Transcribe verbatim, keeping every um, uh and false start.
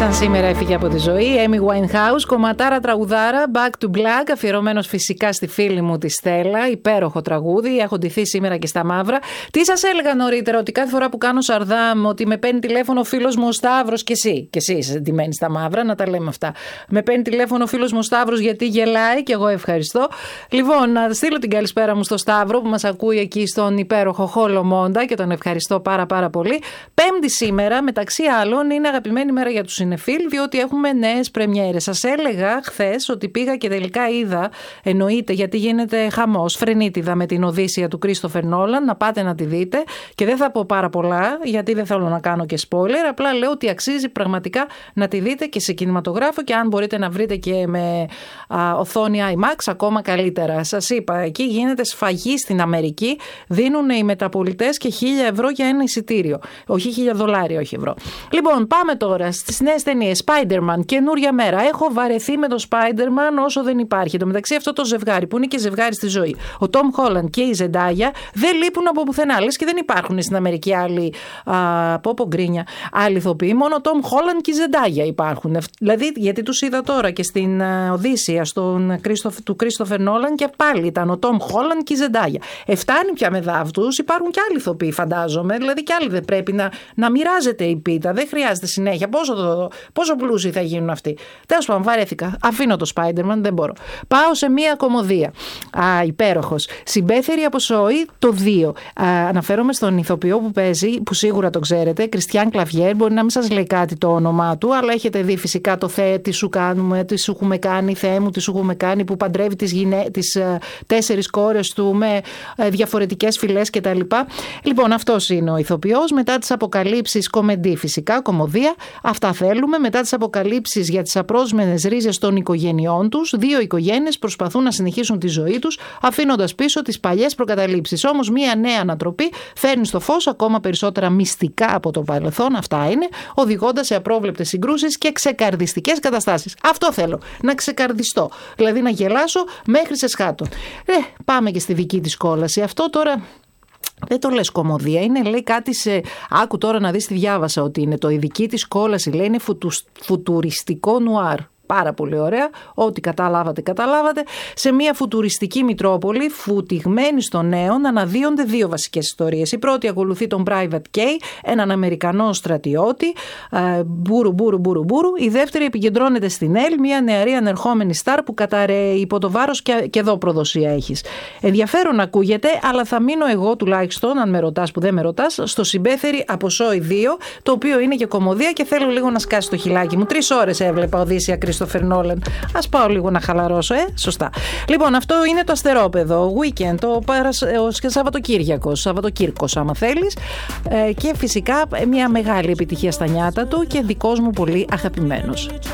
Σαν σήμερα έφυγε από τη ζωή, Amy Winehouse, κομματάρα τραγουδάρα, Back to Black, αφιερωμένος φυσικά στη φίλη μου τη Στέλλα, υπέροχο τραγούδι, έχω ντυθεί σήμερα και στα μαύρα. Τι σας έλεγα νωρίτερα, ότι κάθε φορά που κάνω Σαρδάμ, ότι με παίρνει τηλέφωνο ο φίλος μου ο Σταύρος, και εσύ, και εσύ είσαι ντυμένη στα μαύρα, να τα λέμε αυτά. Με παίρνει τηλέφωνο ο φίλος μου ο Σταύρος γιατί γελάει, και εγώ ευχαριστώ. Λοιπόν, να στείλω την καλησπέρα μου στο Σταύρο που μας ακούει εκεί στον υπέροχο Χόλο Μόντα και τον ευχαριστώ πάρα πάρα πολύ. Πέμπτη σήμερα, μεταξύ άλλων, είναι αγαπημένη μέρα για τους συνεφίλ, διότι έχουμε νέες πρεμιέρες. Σας έλεγα χθες ότι πήγα και τελικά είδα, εννοείται γιατί γίνεται χαμός, φρενίτιδα με την Οδύσσεια του Κρίστοφερ Νόλαν, να πάτε να τη δείτε, και δεν θα πω πάρα πολλά γιατί δεν θέλω να κάνω και spoiler, απλά λέω ότι αξίζει πραγματικά να τη δείτε και σε κινηματογράφο, και αν μπορείτε να βρείτε και με α, οθόνη IMAX ακόμα καλύτερα. Σας είπα, εκεί γίνεται σφαγή στην Αμερική, δίνουν οι μεταπολιτές και χίλια ευρώ για ένα εισιτήριο, όχι χίλια δολάρια, όχι ευρώ. Λοιπόν, πάμε τώρα στις νέες ταινίες. Spider-Man, καινούρια μέρα. Έχω βαρεθεί με το Spider-Man όσο δεν υπάρχει. Το μεταξύ, αυτό το ζευγάρι που είναι και ζευγάρι στη ζωή, ο Tom Holland και η Zendaya, δεν λείπουν από πουθενά. Λες και δεν υπάρχουν στην Αμερική άλλοι. Από πω γκρίνια. Άλλοι ηθοποιοί. Μόνο ο Tom Holland και η Zendaya υπάρχουν. Δηλαδή, γιατί τους είδα τώρα και στην uh, Οδύσσεια στον Christopher, του Christopher Nolan, και πάλι ήταν ο Tom Holland και η Zendaya. Εφτάνει πια με δάφτους. Υπάρχουν και άλλοι ηθοποιοί, φαντάζομαι. Δηλαδή, και άλλοι δεν πρέπει να, να μοιράζεται η πίτα. Δεν χρειάζεται συνέχεια. Πόσο, το, πόσο πλούσιοι θα γίνουν αυτοί. Τέλος πάντων, βαρέθηκα. Αφήνω το Spider-Man, δεν μπορώ. Πάω σε μία κωμωδία. Α, υπέροχος. Συμπέθερη από Σόι, το δύο. Α, αναφέρομαι στον ηθοποιό που παίζει, που σίγουρα το ξέρετε, Κριστιάν Κλαβιέρ. Μπορεί να μην σας λέει κάτι το όνομά του, αλλά έχετε δει φυσικά το Θεέ, τι σου κάνουμε, τι σου έχουμε κάνει, Θεέ μου, τι σου έχουμε κάνει, που παντρεύει τις, γυναί... τις uh, τέσσερις κόρες του με uh, διαφορετικές φυλές κτλ. Λοιπόν, αυτός είναι ο ηθοποιός. Μετά τις αποκαλύψεις, κομεντή φυσικά, κωμωδία. Αυτά θέλουμε. Μετά τις αποκαλύψεις για τις απρόσμενες ρίζες των οικογενειών τους, δύο οικογένειες προσπαθούν να συνεχίσουν τη ζωή τους, αφήνοντας πίσω τις παλιές προκαταλήψεις. Όμως, μία νέα ανατροπή φέρνει στο φως ακόμα περισσότερα μυστικά από το παρελθόν. Αυτά είναι, οδηγώντας σε απρόβλεπτες συγκρούσεις και ξεκαρδιστικές καταστάσεις. Αυτό θέλω. Να ξεκαρδιστώ. Δηλαδή να γελάσω μέχρι σε σχάτω. Ε, πάμε και στη δική της κόλαση. Αυτό τώρα. Δεν το λες κωμωδία, είναι, λέει, κάτι σε... Άκου τώρα να δεις τι διάβασα, ότι είναι το η δική της κόλαση, λέει, είναι φουτου... φουτουριστικό νουάρ. Πάρα πολύ ωραία, ό,τι καταλάβατε, καταλάβατε. Σε μια φουτουριστική Μητρόπολη, φουτιγμένη στο νέον, αναδύονται δύο βασικές ιστορίες. Η πρώτη ακολουθεί τον Private K, έναν Αμερικανό στρατιώτη, μπούρου, μπούρου, μπούρου, μπούρου. Η δεύτερη επικεντρώνεται στην Elle, μια νεαρή ανερχόμενη στάρ που καταραίει υπό το βάρος, και, και εδώ προδοσία έχεις. Ενδιαφέρον ακούγεται, αλλά θα μείνω εγώ τουλάχιστον, αν με ρωτάς, που δεν με ρωτάς, στο Συμπέθερη από Σόι δύο, το οποίο είναι και κωμωδία, και θέλω λίγο να σκάσει το χιλάκι μου. Τρεις ώρες έβλεπα Οδύσσεια Christopher Nolan. Ας πάω λίγο να χαλαρώσω, ε, σωστά. Λοιπόν, αυτό είναι το αστερόπεδο, weekend, το Σαββατοκύριακο, Σαββατοκύρκος άμα θέλεις, ε, και φυσικά μια μεγάλη επιτυχία στα νιάτα του και δικός μου πολύ αγαπημένος.